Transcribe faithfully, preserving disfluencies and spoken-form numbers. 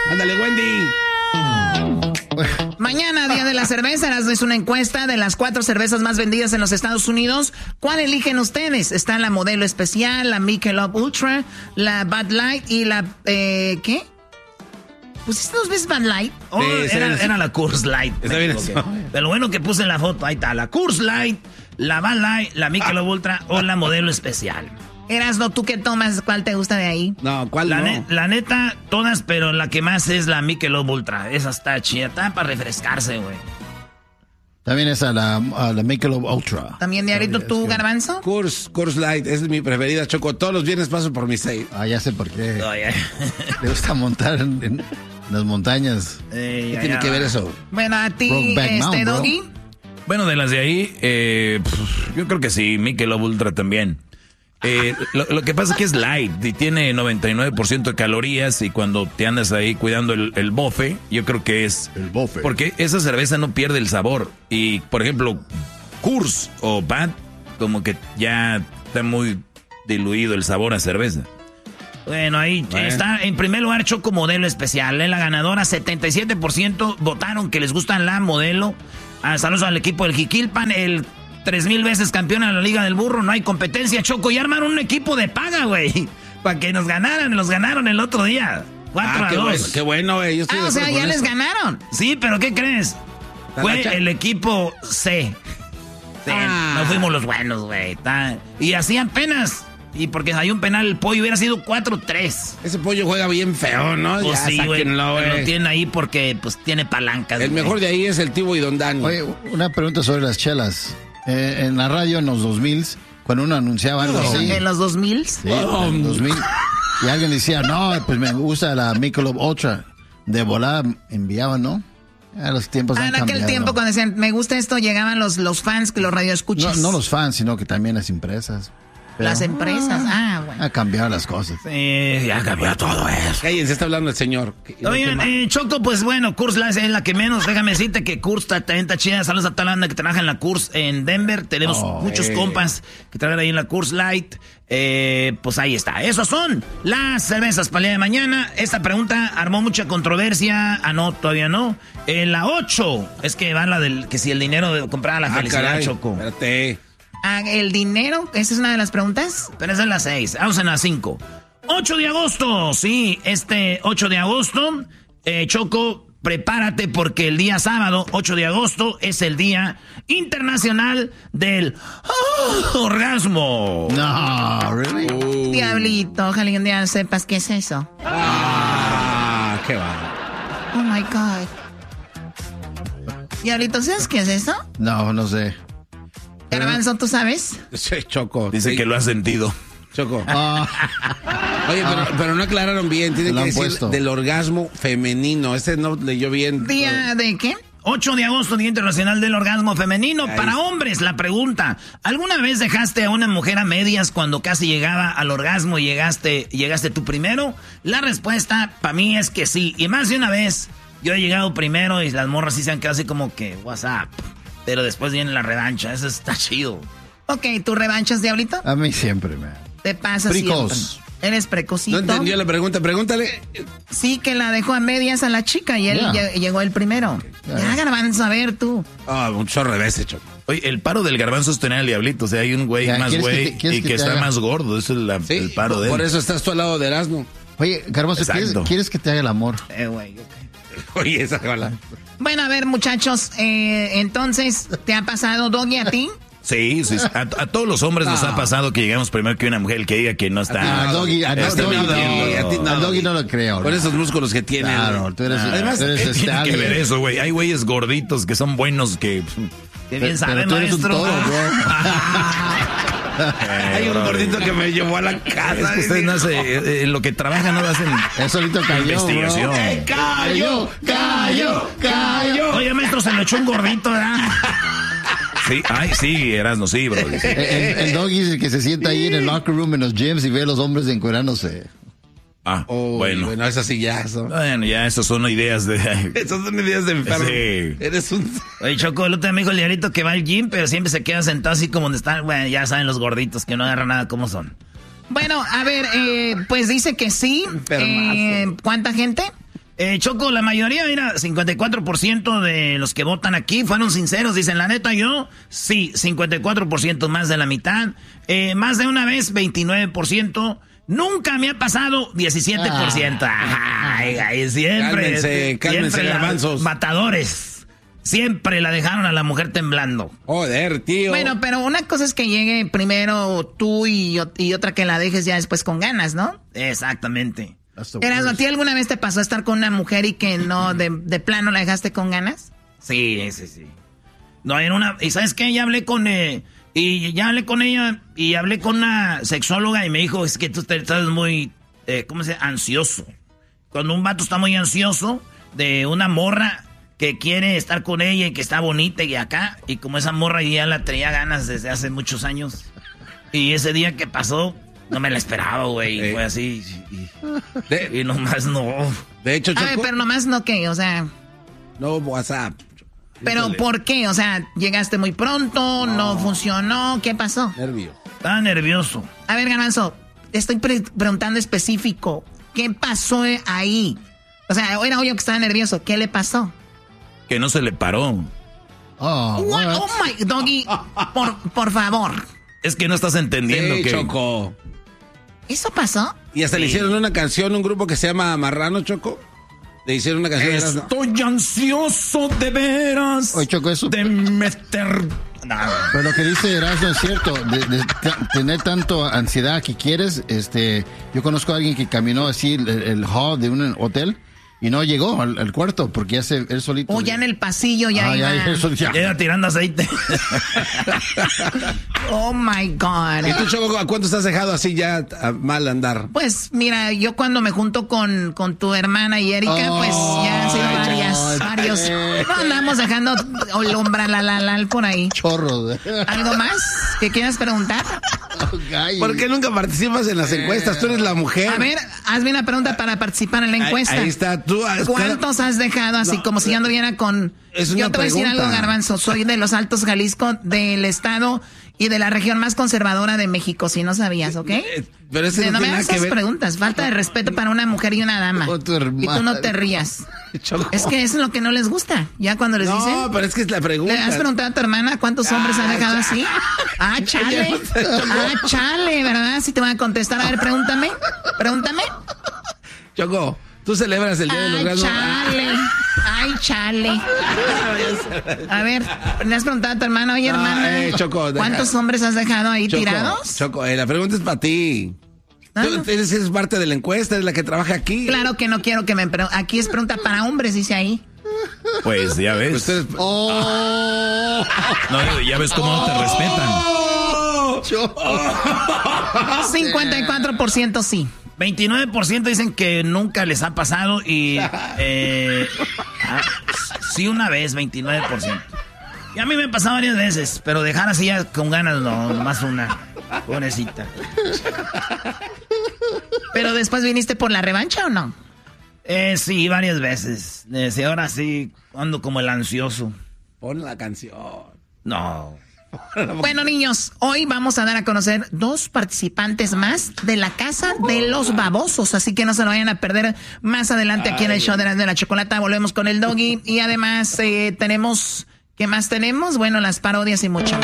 Ándale, Wendy. Mañana, día de la cerveza, es una encuesta de las cuatro cervezas más vendidas en los Estados Unidos. ¿Cuál eligen ustedes? Está la Modelo Especial, la Michelob Ultra, la Bud Light y la... Eh, ¿Qué? ¿Pusiste dos veces Bud Light? Oh, sí, era, sí. era la Coors Light. Está bien eso. Pero lo bueno que puse en la foto, ahí está, la Coors Light, la Bud Light, la Michelob Ultra o la Modelo Especial. Erasno, ¿tú qué tomas? ¿Cuál te gusta de ahí? No, ¿cuál la no? Ne- la neta, todas, pero la que más es la Michelob Ultra. Esa está chida, está para refrescarse, güey. También esa, la, la Michelob Ultra. ¿También, Diablito, tú, Garbanzo? Coors, Coors Light, es mi preferida, Choco. Todos los viernes paso por mi seis. Ah, ya sé por qué. No, ya. Le gusta montar en, en las montañas. Eh, ¿Qué ya, tiene ya. que ver eso? Bueno, a ti, Brokeback este, Mountain, bro. Doggy. Bueno, de las de ahí, eh, pff, yo creo que sí, Michelob Ultra también. Eh, lo, lo que pasa es que es light y tiene noventa y nueve por ciento de calorías y cuando te andas ahí cuidando el, el bofe, yo creo que es... El bofe. Porque esa cerveza no pierde el sabor. Y, por ejemplo, Coors o Bud, como que ya está muy diluido el sabor a cerveza. Bueno, ahí Bueno. está en primer lugar Choco Modelo Especial. Es la ganadora, setenta y siete por ciento votaron que les gusta la Modelo. Ah, saludos al equipo del Jiquilpan, el tres mil veces campeón en la Liga del Burro. No hay competencia, Choco. Y armaron un equipo de paga, güey. Para que nos ganaran. Los ganaron el otro día. cuatro Ah, a qué dos. bueno, qué bueno, güey. Yo estoy Ah, de o sea, acuerdo ya con les eso. ganaron. Sí, pero ¿qué crees? Fue Talacha. el equipo C. Sí, Ah. no fuimos los buenos, güey. Está- Y así apenas. Y porque hay un penal, el pollo hubiera sido cuatro tres. Ese pollo juega bien feo, ¿no? Pues Ya, sí, güey. sáquenlo, Pero güey. Lo tiene ahí porque pues tiene palancas. El güey. mejor de ahí es el Tibo y Don Dani. Oye, una pregunta sobre las chelas. Eh, en la radio en los dos mil, cuando uno anunciaba algo así. En los dos mil. Sí, en el dos mil. Y alguien decía, no, pues me gusta la Michelob Ultra. De volada enviaban, ¿no? A los tiempos Ah, han en aquel cambiado. tiempo cuando decían, me gusta esto, llegaban los, los fans, los No, radioescuchas. no los fans, sino que también las empresas. Pero Las empresas. Ah, bueno. ha cambiado las cosas. Sí, ya cambió todo eso. Cállense, está hablando el señor. Oigan, eh, Choco, pues bueno, Coors Light es la que menos. Déjame decirte que Coors está- también está chida. Saludos a toda la banda que trabaja en la Coors en Denver. Tenemos Oh, muchos eh. compas que trabajan ahí en la Coors Light. Eh, pues ahí está. Esos son las cervezas para el día de mañana. Esta pregunta armó mucha controversia. Ah, no, todavía no. En la ocho, es que va la del que si el dinero de comprar la Ah, felicidad, caray. Choco. Espérate. Ah, el dinero, esa es una de las preguntas. Pero esa es la seis. Vamos en la cinco. ocho de agosto. Sí, este ocho de agosto. Eh, Choco, prepárate porque el día sábado, ocho de agosto, es el Día Internacional del ¡Oh! Orgasmo. No, really? Uh. Diablito, ojalá un día sepas qué es eso. Ah, qué va. Oh my God. Diablito, ¿sabes qué es eso? No, no sé. Garbanzo, ¿tú sabes? Sí, Choco. Dice sí, que lo ha sentido. Choco. Ah, Oye, pero, pero no aclararon bien. Tiene Lo que han decir puesto. del orgasmo femenino. Ese no leyó bien. ¿Día de qué? ocho de agosto, Día Internacional del Orgasmo Femenino. Ahí Para está. hombres, la pregunta. ¿Alguna vez dejaste a una mujer a medias cuando casi llegaba al orgasmo y llegaste, llegaste tú primero? La respuesta para mí es que sí. Y más de una vez, yo he llegado primero y las morras sí se han quedado así como que, what's up. Pero después viene la revancha. Eso está chido. Ok, ¿tú revanchas, Diablito? a mí siempre, man. Te pasa Precoz. siempre. Eres precocito. No entendió la pregunta. Pregúntale. Sí, que la dejó a medias a la chica y él Ya. lle- llegó el primero. Ya, Garbanzo, a ver tú. Ah, un chorro de veces, Choco. Oye, el paro del garbanzo es tener al diablito. O sea, hay un güey Ya, más ¿quieres que güey te- quieres y que que, te está haga? más gordo. Eso es la- Sí, el paro por, de él. por eso estás tú al lado de Erasmo. Oye, Garbanzo, ¿quieres, Exacto. ¿quieres que te haga el amor? Eh, güey. Oye, esa bala. Bueno, a ver, muchachos, eh, entonces, ¿te ha pasado, Doggy, a ti? Sí, sí, sí. A, a todos los hombres nos No. ha pasado que llegamos primero que una mujer que diga que no está. Ah, Doggy, a está Doggy, mintiendo. no, a ti no. al Doggy no lo creo. Con ¿no? esos músculos que tiene. Claro, tú eres, Además, tú eres ¿Qué este tiene que alien. ver eso, güey? Hay güeyes gorditos que son buenos que... Qué Pero- bien sabe, pero tú eres un maestro. toro, hay un gordito que me llevó a la casa. Es que ustedes no hacen, eh, eh, lo que trabajan no hacen Él solito cayó, investigación. bro. ¡Eh, cayó, cayó, cayó! Oye, maestro, se lo echó un gordito, ¿verdad? Sí, ay, sí, Erasmo, sí, bro. El, el- el Doggy es el que se sienta ahí en el locker room en los gyms y ve a los hombres encuerándose. Ah, Oh, bueno. bueno, esas sí ya son. Bueno, ya esas son ideas de... Esas son ideas de enfermo. Sí. Eres un... Oye, Choco, el otro día me dijo el diablito que va al gym, pero siempre se queda sentado así como donde están, bueno, ya saben los gorditos que no agarran nada como son. Bueno, a ver, eh, pues dice que sí. Enfermazo. Eh, ¿Cuánta gente? Eh, Choco, la mayoría, mira, cincuenta y cuatro por ciento de los que votan aquí fueron sinceros. Dicen, la neta, yo, sí, cincuenta y cuatro por ciento, más de la mitad. Eh, más de una vez, veintinueve por ciento. Nunca me ha pasado, diecisiete por ciento. Ah. Ay, ay, siempre. Cálmense, cálmense, garbanzos. Matadores. Siempre la dejaron a la mujer temblando. Joder, tío. Bueno, pero una cosa es que llegue primero tú y, y otra que la dejes ya después con ganas, ¿no? Exactamente. Erasmo, ¿a ti alguna vez te pasó estar con una mujer y que no, de, de plano la dejaste con ganas? Sí, sí, sí. No, en una... ¿Y sabes qué? Ya hablé con... Eh, y ya hablé con ella y hablé con una sexóloga y me dijo, es que tú te- estás muy... Eh, ¿Cómo se dice? Ansioso. Cuando un vato está muy ansioso de una morra que quiere estar con ella y que está bonita y acá, y como esa morra ya la traía ganas desde hace muchos años, y ese día que pasó, no me la esperaba, güey, Eh. fue así, y, De, y nomás no. de hecho, A Choco, ver, pero nomás no qué, o sea... no WhatsApp. ¿Pero Híjole, por qué? O sea, ¿llegaste muy pronto? ¿No, funcionó? ¿Qué pasó? nervio. Estaba nervioso. A ver, Garbanzo, te estoy pre- preguntando específico. ¿Qué pasó ahí? O sea, era obvio que estaba nervioso. ¿Qué le pasó? Que no se le paró. Oh, What? what? Oh my, Doggy, por, por favor. Es que no estás entendiendo Sí, que... Choco. ¿Eso pasó? Y hasta le hicieron una canción, un grupo que se llama Marrano, Choco. Le hicieron una canción. de las- Estoy ansioso de veras. Oye, Choco, eso. De meter... No. Pero lo que dice Erasmo es cierto, de, de ta- tener tanto ansiedad que quieres, este, yo conozco a alguien que caminó así el, el hall de un hotel y no llegó al, al cuarto porque ya se, él solito. O ya en el pasillo ya Ah, iba... ya, él solito, ya. Llega tirando aceite. Oh my God. ¿Y tú, Choco, a cuánto estás dejado así ya a mal andar? Pues mira, yo cuando me junto con, con tu hermana y Erika, Oh, pues ya han sido ay, varias, ay, varios. ay. No andamos dejando olombra la la la por ahí. Chorro. ¿Algo más que quieras preguntar? Gallo. ¿Por qué nunca participas en las encuestas? Tú eres la mujer. A ver, hazme una pregunta para participar en la Ahí- encuesta. Ahí, está. Tú, ¿Cuántos has dejado así No, como si ya anduviera con... es Yo una te voy a decir pregunta. algo, Garbanzo. Soy de los Altos Jalisco, del estado y de la región más conservadora de México, si no sabías, ¿ok? Eh, Pero ese De- no, no me tiene nada hagas que esas ver. preguntas. Falta de respeto para una mujer y una dama. Con tu Y tú no hermana. te rías. Choco. Es que eso es lo que no les gusta. Ya cuando les No, dicen... pero es que es la pregunta. ¿Le has preguntado a tu hermana cuántos hombres ha dejado así? Ah, chale. Ah, chale, ¿verdad? Si te van a contestar. A ver, pregúntame. Pregúntame. Choco, tú celebras el Día de los Ay, Grandes. chale. Ay, chale. A ver, ¿le has preguntado a tu hermana? Oye, No, hermana, eh, Choco, deja- ¿cuántos hombres has dejado ahí Choco, tirados? Choco, eh, la pregunta es para ti. Ah, Tú no. eres, eres parte de la encuesta, eres la que trabaja aquí. Claro que no quiero que me... Pero aquí es pregunta para hombres, dice ahí. Pues ya ves. Ustedes... Oh, No, ya ves cómo no te respetan. cincuenta y cuatro por ciento sí. veintinueve por ciento dicen que nunca les ha pasado y... Eh, ah, sí, una vez, veintinueve por ciento. Y a mí me ha pasado varias veces, pero dejar así ya con ganas, no, nomás una. Pobrecita. ¿Pero después viniste por la revancha o no? Eh, sí, varias veces. Eh, sí, ahora sí, ando como el ansioso. Pon la canción. No. Bueno, niños, hoy vamos a dar a conocer dos participantes más de la Casa de los Babosos, así que no se lo vayan a perder más adelante aquí en el show de la, de la Chocolata. Volvemos con el Doggy y además eh, tenemos, ¿qué más tenemos? Bueno, las parodias y mucho más.